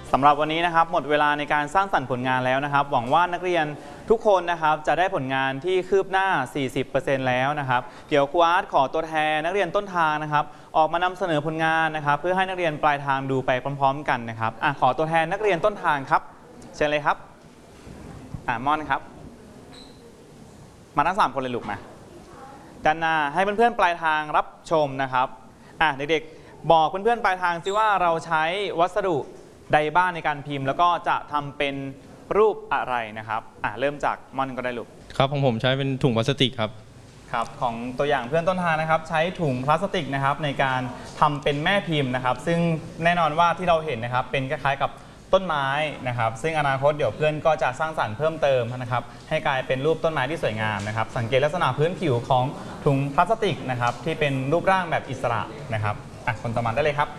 สำหรับวันนี้นะครับหมดเวลาในการสร้างสรรค์ผลงานแล้วนะครับหวังว่านักเรียนทุกคนนะครับจะได้ผลงานที่คืบหน้า 40% แล้วนะครับเดี๋ยวครูอาร์ตขอตัวแทนนักเรียนต้นทางนะครับออกมานำเสนอผลงานนะครับเพื่อให้นักเรียนปลายทางดูไปพร้อมๆกันนะครับขอตัวแทนนักเรียนต้นทางครับเชิญเลยครับม่อนครับมาทั้ง3คนเลยลูกมาด้านหน้าให้เพื่อนๆปลายทางรับชมนะครับเด็กๆบอกเพื่อนๆปลายทางซิว่าเราใช้วัสดุใดบ้างในการพิมพ์แล้วก็จะทำเป็นรูปอะไรนะครับเริ่มจากม่อนก็ได้ลูกครับของผมใช้เป็นถุงพลาสติกครับของตัวอย่างเพื่อนต้นทางนะครับใช้ถุงพลาสติกนะครับในการทำเป็นแม่พิมพ์นะครับซึ่งแน่นอนว่าที่เราเห็นนะครับเป็นคล้ายๆกับต้นไม้นะครับซึ่งอนาคตเดี๋ยวเพื่อนก็จะสร้างสรรค์เพิ่มเติมนะครับให้กลายเป็นรูปต้นไม้ที่สวยงามนะครับสังเกตลักษณะพื้นผิวของถุงพลาสติกนะครับที่เป็นรูปร่างแบบอิสระนะครับคนต่อมาได้เลยครับ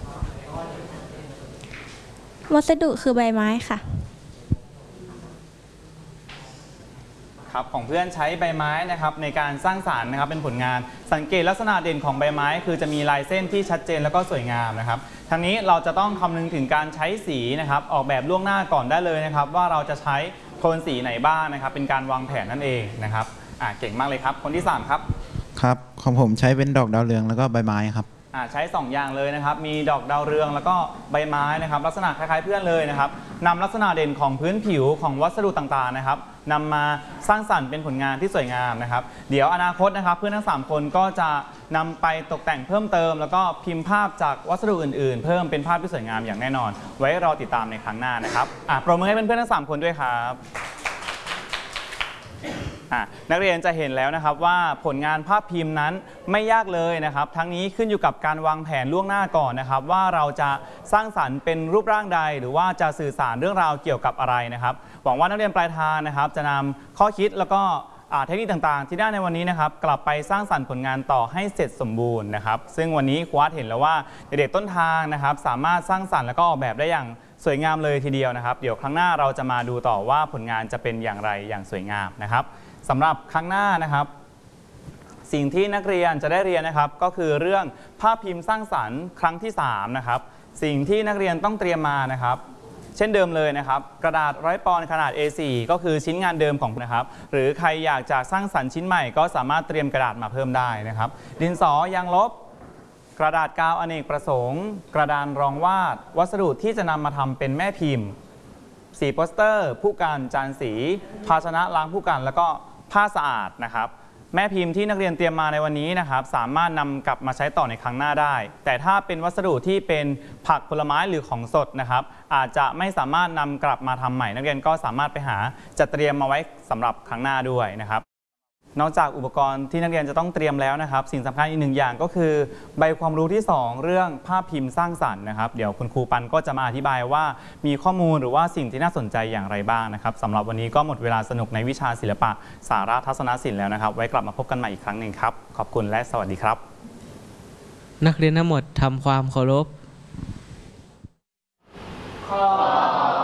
วัสดุคือใบไม้ค่ะครับของเพื่อนใช้ใบไม้นะครับในการสร้างสรรค์นะครับเป็นผลงานสังเกตลักษณะเด่นของใบไม้คือจะมีลายเส้นที่ชัดเจนแล้วก็สวยงามนะครับทั้งนี้เราจะต้องคำนึงถึงการใช้สีนะครับออกแบบล่วงหน้าก่อนได้เลยนะครับว่าเราจะใช้โทนสีไหนบ้างนะครับเป็นการวางแผนนั่นเองนะครับเก่งมากเลยครับคนที่3ครับครับของผมใช้เป็นดอกดาวเรืองแล้วก็ใบไม้ครับใช้2อย่างเลยนะครับมีดอกดาวเรืองแล้วก็ใบไม้นะครับลักษณะคล้ายๆเพื่อนเลยนะครับนำลักษณะเด่นของพื้นผิวของวัสดุต่างๆนะครับนำมาสร้างสรรค์เป็นผลงานที่สวยงามนะครับเดี๋ยวอนาคตนะครับเพื่อนทั้ง3คนก็จะนำไปตกแต่งเพิ่มเติมแล้วก็พิมพ์ภาพจากวัสดุอื่นๆเพิ่มเป็นภาพที่สวยงามอย่างแน่นอนไว้รอติดตามในครั้งหน้านะครับปรบมือให้เพื่อนๆทั้ง3คนด้วยครับนักเรียนจะเห็นแล้วนะครับว่าผลงานภาพพิมพ์นั้นไม่ยากเลยนะครับทั้งนี้ขึ้นอยู่กับการวางแผนล่วงหน้าก่อนนะครับว่าเราจะสร้างสรรค์เป็นรูปร่างใดหรือว่าจะสื่อสารเรื่องราวเกี่ยวกับอะไรนะครับหวังว่านักเรียนปลายทางนะครับจะนำข้อคิดแล้วก็เทคนิคต่างๆที่ได้ในวันนี้นะครับกลับไปสร้างสรรค์ผลงานต่อให้เสร็จสมบูรณ์นะครับซึ่งวันนี้ครูอาร์ตเห็นแล้วว่าเด็กๆต้นทางนะครับสามารถสร้างสรรค์แล้วก็ออกแบบได้อย่างสวยงามเลยทีเดียวนะครับเดี๋ยวครั้งหน้าเราจะมาดูต่อว่าผลงานจะเป็นอย่างไรอย่างสวยงามนะครับสำหรับครั้งหน้านะครับสิ่งที่นักเรียนจะได้เรียนนะครับก็คือเรื่องภาพพิมพ์สร้างสรรค์ครั้งที่3นะครับสิ่งที่นักเรียนต้องเตรียมมานะครับเช่นเดิมเลยนะครับกระดาษ100 ปอนด์ขนาด A4 ก็คือชิ้นงานเดิมของนะครับหรือใครอยากจะสร้างสรรค์ชิ้นใหม่ก็สามารถเตรียมกระดาษมาเพิ่มได้นะครับดินสอยางลบกระดาษกาวอเนกประสงค์กระดานรองวาดวัสดุที่จะนำมาทำเป็นแม่พิมพ์สีโปสเตอร์ผู้กันจานสีภาชนะล้างผู้กันแล้วก็ผ้าสะอาดนะครับแม่พิมพ์ที่นักเรียนเตรียมมาในวันนี้นะครับสามารถนำกลับมาใช้ต่อในครั้งหน้าได้แต่ถ้าเป็นวัสดุที่เป็นผักผลไม้หรือของสดนะครับอาจจะไม่สามารถนำกลับมาทำใหม่นักเรียนก็สามารถไปหาจัดเตรียมมาไว้สำหรับครั้งหน้าด้วยนะครับนอกจากอุปกรณ์ที่นักเรียนจะต้องเตรียมแล้วนะครับสิ่งสำคัญอีก1 อย่างก็คือใบความรู้ที่2เรื่องภาพพิมพ์สร้างสรรค์นะครับเดี๋ยวคุณครูปันก็จะมาอธิบายว่ามีข้อมูลหรือว่าสิ่งที่น่าสนใจอย่างไรบ้างนะครับสำหรับวันนี้ก็หมดเวลาสนุกในวิชาศิลปะสาระทัศนศิลป์แล้วนะครับไว้กลับมาพบกันใหม่อีกครั้งหนึ่งครับขอบคุณและสวัสดีครับนักเรียนทั้งหมดทำความเคารพ